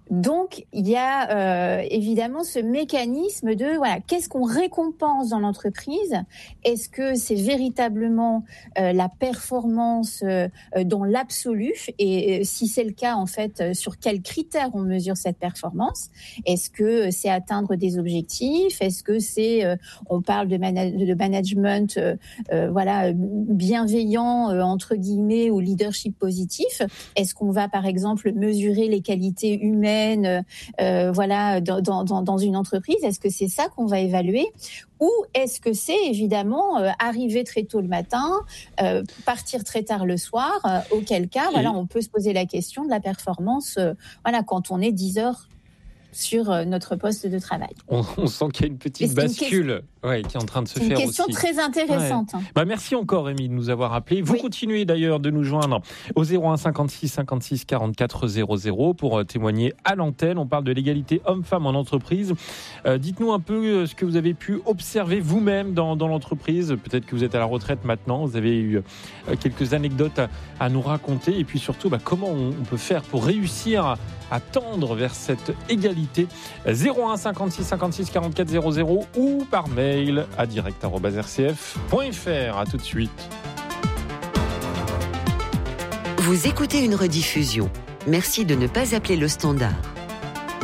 Donc, il y a évidemment ce mécanisme de qu'est-ce qu'on récompense dans l'entreprise ? Est-ce que c'est véritablement la performance dans l'absolu ? Et si c'est le cas, en fait, sur quels critères on mesure cette performance ? Est-ce que c'est atteindre des objectifs ? Est-ce que c'est on parle de management bienveillant entre guillemets ou leadership positif ? Est-ce qu'on va par exemple mesurer les qualités humaines dans une entreprise? Est-ce que c'est ça qu'on va évaluer? Ou est-ce que c'est évidemment arriver très tôt le matin, partir très tard le soir, auquel cas on peut se poser la question de la performance quand on est 10 heures sur notre poste de travail. On sent qu'il y a une petite bascule qui est en train de se faire aussi. C'est une question très intéressante. Ouais. Merci encore, Rémi, de nous avoir appelés. Vous continuez d'ailleurs de nous joindre au 01 56 56 44 00 pour témoigner à l'antenne. On parle de l'égalité homme-femme en entreprise. Dites-nous un peu ce que vous avez pu observer vous-même dans l'entreprise. Peut-être que vous êtes à la retraite maintenant. Vous avez eu quelques anecdotes à nous raconter. Et puis surtout, comment on peut faire pour réussir à tendre vers cette égalité. 01 56 56 44 00 ou par mail à direct@rcf.fr. À tout de suite. Vous écoutez une rediffusion. Merci de ne pas appeler le standard.